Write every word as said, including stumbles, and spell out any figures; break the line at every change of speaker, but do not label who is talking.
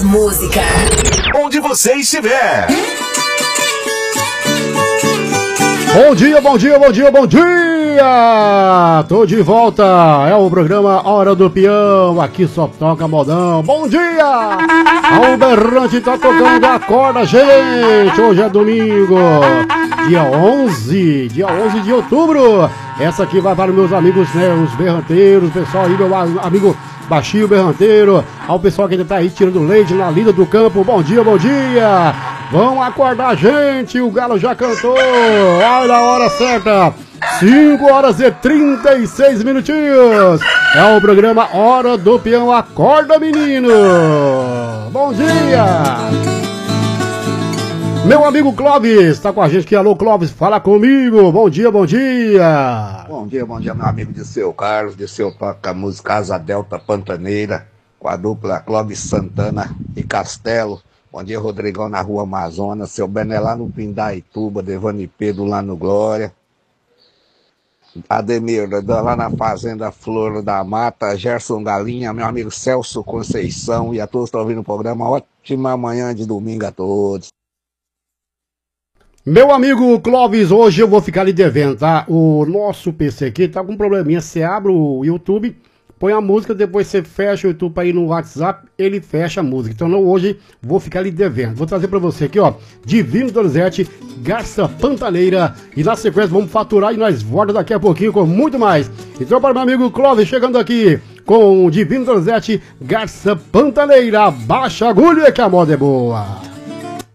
música.
Onde você estiver.
Bom dia, bom dia, bom dia, bom dia! Tô de volta, é o programa Hora do Peão, aqui só toca modão. Bom dia! A Uberrante tá tocando, acorda, gente! Hoje é domingo, dia onze, dia onze de outubro. Essa aqui vai para os meus amigos, né, os berranteiros, pessoal aí, meu amigo Baixinho Berranteiro, ao pessoal que ainda tá aí tirando leite na lida do campo. Bom dia, bom dia! Vão acordar, gente, o galo já cantou, olha a hora certa, cinco horas e trinta e seis minutinhos, é o programa Hora do Peão, acorda menino, bom dia! Meu amigo Clóvis, tá com a gente aqui, alô Clóvis, fala comigo, bom dia, bom dia!
Bom dia, bom dia meu amigo de seu Carlos, de seu toca música Asa Delta Pantaneira, com a dupla Clóvis Santana e Castelo. Bom dia, Rodrigão na Rua Amazonas, seu Bené lá no Pindaituba, Devani Pedro lá no Glória, Ademir lá na Fazenda Flor da Mata, Gerson Galinha, meu amigo Celso Conceição e a todos que estão ouvindo o programa. Ótima manhã de domingo a todos.
Meu amigo Clóvis, hoje eu vou ficar lhe devendo, tá? O nosso P C aqui tá com um probleminha, você abre o YouTube, põe a música, depois você fecha o YouTube aí no WhatsApp, ele fecha a música. Então não, hoje vou ficar lhe devendo. Vou trazer pra você aqui, ó, Divino Donizete, Garça Pantaneira, e na sequência vamos faturar e nós volta daqui a pouquinho com muito mais. Então para meu amigo Clóvis, chegando aqui com Divino Donizete, Garça Pantaneira, baixa a agulha que a moda é boa.